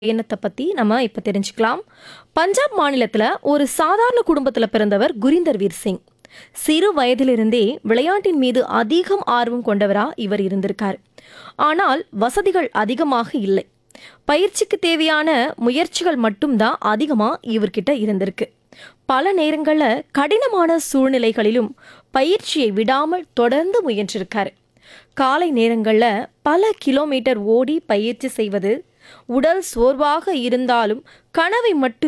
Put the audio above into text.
பயணத்தை பற்றி நம்ம இப்போ தெரிஞ்சுக்கலாம். பஞ்சாப் மாநிலத்தில் ஒரு சாதாரண குடும்பத்தில் பிறந்தவர் குரிந்தர் வீர் சிங். சிறு வயதிலிருந்தே விளையாட்டின் மீது அதிகம் ஆர்வம் கொண்டவரா இவர் இருந்திருக்கார். ஆனால் வசதிகள் அதிகமாக இல்லை. பயிற்சிக்கு தேவையான முயற்சிகள் மட்டும்தான் அதிகமாக இவர்கிட்ட இருந்திருக்கு. பல நேரங்களில் கடினமான சூழ்நிலைகளிலும் பயிற்சியை விடாமல் தொடர்ந்து முயன்றிருக்காரு. காலை நேரங்களில் பல கிலோமீட்டர் ஓடி பயிற்சி செய்வது, உடல் சோர்வாக இருந்தாலும் கனவை மட்டும்